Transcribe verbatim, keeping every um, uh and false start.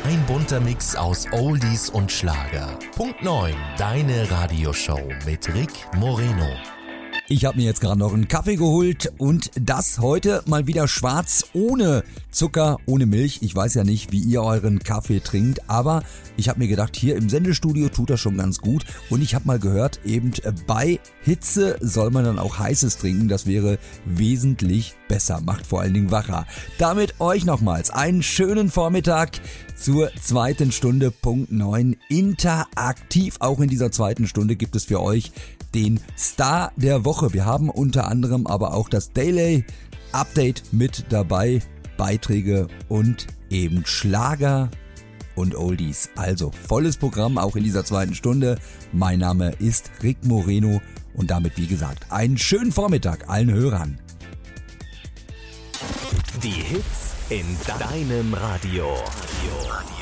Ein bunter Mix aus Oldies und Schlager. Punkt neun, deine Radioshow mit Rick Moreno. Ich habe mir jetzt gerade noch einen Kaffee geholt und das heute mal wieder schwarz, ohne Zucker, ohne Milch. Ich weiß ja nicht, wie ihr euren Kaffee trinkt, aber ich habe mir gedacht, hier im Sendestudio tut das schon ganz gut. Und ich habe mal gehört, eben bei Hitze soll man dann auch heißes trinken. Das wäre wesentlich besser, macht vor allen Dingen wacher. Damit euch nochmals einen schönen Vormittag zur zweiten Stunde, Punkt neun, interaktiv. Auch in dieser zweiten Stunde gibt es für euch den Star der Woche. Wir haben unter anderem aber auch das Daily Update mit dabei, Beiträge und eben Schlager und Oldies. Also volles Programm auch in dieser zweiten Stunde. Mein Name ist Rick Moreno und damit, wie gesagt, einen schönen Vormittag allen Hörern. Die Hits in deinem Radio. Radio.